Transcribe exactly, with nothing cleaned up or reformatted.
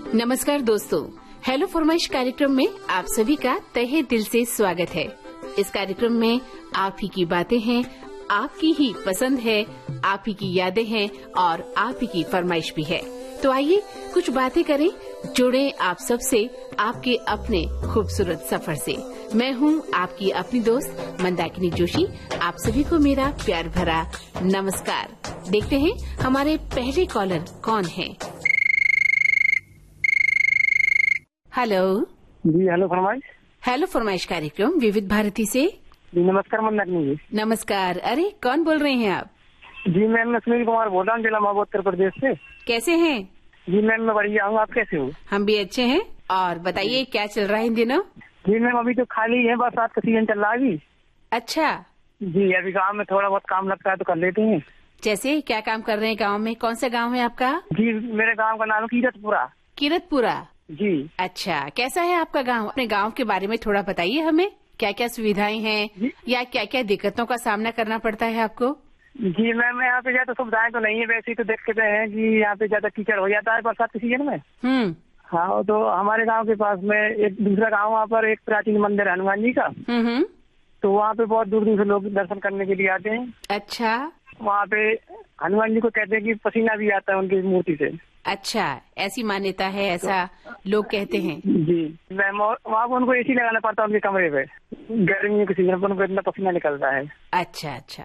नमस्कार दोस्तों, हेलो फरमाइश कार्यक्रम में आप सभी का तहे दिल से स्वागत है। इस कार्यक्रम में आप ही की बातें हैं, आपकी ही पसंद है, आप ही की यादें हैं और आप ही की फरमाइश भी है। तो आइए कुछ बातें करें, जुड़े आप सबसे आपके अपने खूबसूरत सफर से। मैं हूं आपकी अपनी दोस्त मंदाकिनी जोशी। आप सभी को मेरा प्यार भरा नमस्कार। देखते हैं हमारे पहले कॉलर कौन है। हेलो जी, हेलो फरमाइश। हेलो फरमाइश कार्यक्रम विविध भारती से। जी नमस्कार मंदाकिनी जी। नमस्कार। अरे कौन बोल रहे हैं आप? जी मैम, मैं सुनील कुमार बोल रहा हूँ, जिला महोबा उत्तर प्रदेश से। कैसे हैं? जी मैम, मैं बढ़िया हूँ, आप कैसे हो? हम भी अच्छे हैं। और बताइए क्या चल रहा है इन दिनों? जी मैम, अभी तो खाली है, बरसात का सीजन चल रहा है अभी। अच्छा जी, अभी गाँव में थोड़ा बहुत काम लगता है तो कर लेते हैं। जैसे क्या काम कर रहे हैं गांव में? कौन सा गांव है आपका? जी, मेरे गाँव का नाम है कीरतपुरा। कीरतपुरा। जी अच्छा, कैसा है आपका गांव? अपने गांव के बारे में थोड़ा बताइए हमें। क्या क्या सुविधाएं हैं या क्या क्या दिक्कतों का सामना करना पड़ता है आपको? जी मैम, यहाँ पे ज्यादा सुविधाएं तो नहीं है, वैसे ही तो देखते हैं कि यहाँ पे ज्यादा कीचड़ हो जाता है बरसात के सीजन में। हम्म हाँ, तो हमारे गांव के पास में एक दूसरा गांव, वहाँ पर एक प्राचीन मंदिर है हनुमान जी का। हम्म तो वहाँ पे बहुत दूर दूर से लोग दर्शन करने के लिए आते हैं। अच्छा वहाँ पे हनुमान जी को कहते हैं कि पसीना भी आता है उनकी मूर्ति से। अच्छा, ऐसी मान्यता है, ऐसा लोग कहते हैं। जी मैम, और वहाँ पे उनको एसी लगाना पड़ता है उनके कमरे पे। गर्मियों के सीजन पर उनको इतना पसीना निकलता है। अच्छा अच्छा